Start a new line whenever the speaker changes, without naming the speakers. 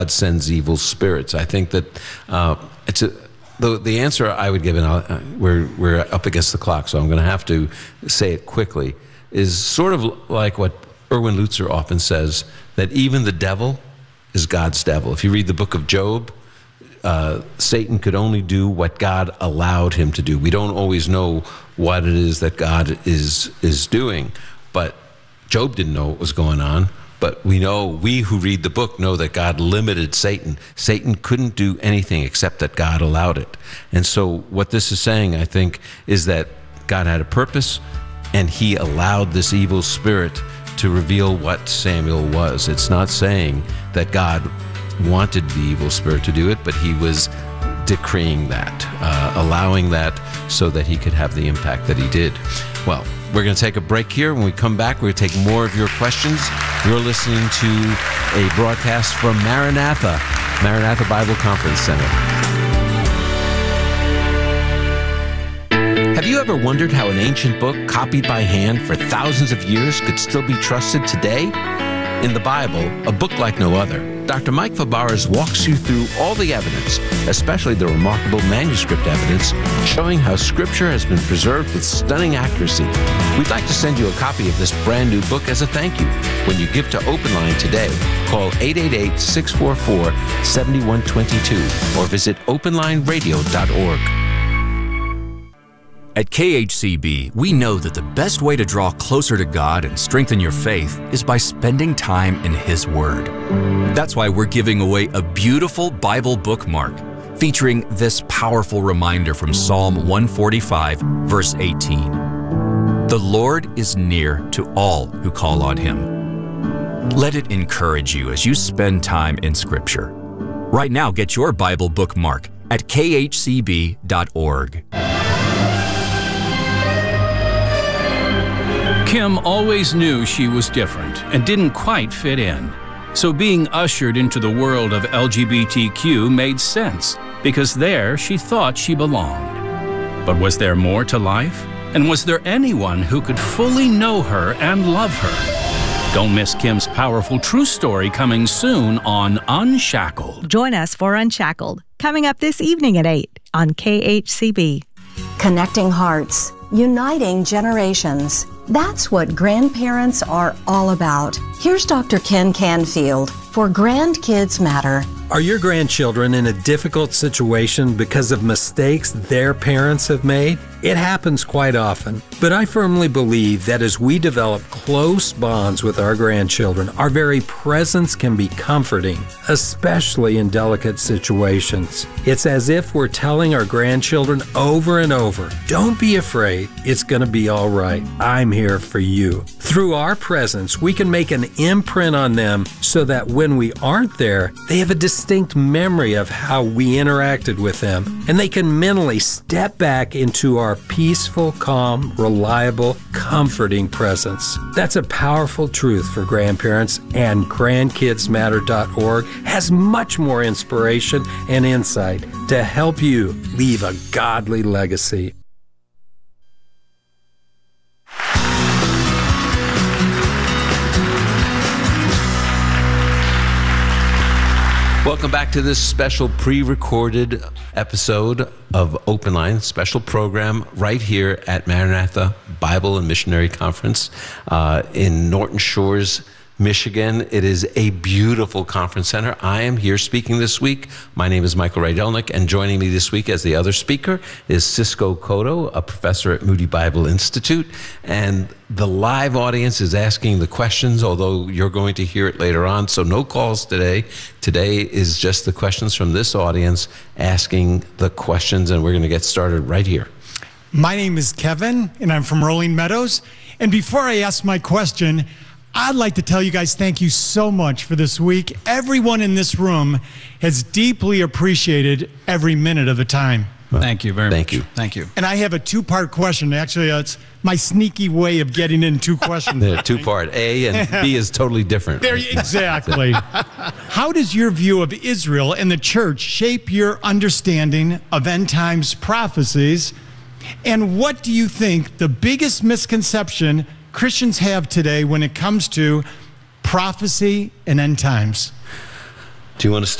sends evil spirits. I think that the answer I would give, and we're up against the clock, so I'm going to have to say it quickly, is sort of like what Erwin Lutzer often says, that even the devil is God's devil. If you read the book of Job, Satan could only do what God allowed him to do. We don't always know what it is that God is doing, but Job didn't know what was going on. But we who read the book know that God limited Satan. Satan couldn't do anything except that God allowed it. And so what this is saying, I think, is that God had a purpose, and he allowed this evil spirit to reveal what Samuel was. It's not saying that God wanted the evil spirit to do it, but he was decreeing that, allowing that so that he could have the impact that he did. Well, we're going to take a break here. When we come back, we're going to take more of your questions. You're listening to a broadcast from Maranatha Bible Conference Center. Have you ever wondered how an ancient book copied by hand for thousands of years could still be trusted today? In the Bible, a book like no other, Dr. Mike Fabarez walks you through all the evidence, especially the remarkable manuscript evidence, showing how Scripture has been preserved with stunning accuracy. We'd like to send you a copy of this brand new book as a thank you. When you give to OpenLine today, call 888-644-7122 or visit openlineradio.org.
At KHCB, we know that the best way to draw closer to God and strengthen your faith is by spending time in His Word. That's why we're giving away a beautiful Bible bookmark featuring this powerful reminder from Psalm 145, verse 18. The Lord is near to all who call on Him. Let it encourage you as you spend time in Scripture. Right now, get your Bible bookmark at khcb.org.
Kim always knew she was different and didn't quite fit in. So being ushered into the world of LGBTQ made sense, because there she thought she belonged. But was there more to life? And was there anyone who could fully know her and love her? Don't miss Kim's powerful true story coming soon on Unshackled.
Join us for Unshackled, coming up this evening at 8 on KHCB.
Connecting hearts, uniting generations. That's what grandparents are all about. Here's Dr. Ken Canfield for Grandkids Matter.
Are your grandchildren in a difficult situation because of mistakes their parents have made? It happens quite often, but I firmly believe that as we develop close bonds with our grandchildren, our very presence can be comforting, especially in delicate situations. It's as if we're telling our grandchildren over and over, don't be afraid, it's going to be all right. I'm here for you. Through our presence, we can make an imprint on them so that when we aren't there, they have a distinct memory of how we interacted with them, and they can mentally step back into our peaceful, calm, reliable, comforting presence. That's a powerful truth for grandparents, and grandkidsmatter.org has much more inspiration and insight to help you leave a godly legacy.
Welcome back to this special pre-recorded episode of Open Line, special program right here at Maranatha Bible and Missionary Conference in Norton Shores, Michigan. It is a beautiful conference center. I am here speaking this week. My name is Michael Rydelnik, and joining me this week as the other speaker is Cisco Cotto, a professor at Moody Bible Institute. And the live audience is asking the questions, although you're going to hear it later on. So no calls today. Today is just the questions from this audience asking the questions, and we're going to get started right here.
My name is Kevin, and I'm from Rolling Meadows. And before I ask my question, I'd like to tell you guys thank you so much for this week. Everyone in this room has deeply appreciated every minute of the time.
Well,
thank you very much.
Thank you.
Thank you.
And I have a two-part question. Actually, it's my sneaky way of getting in two questions.
Two-part. A and B is totally different.
There, exactly. How does your view of Israel and the church shape your understanding of end times prophecies? And what do you think the biggest misconception Christians have today when it comes to prophecy and end times?
Do you want to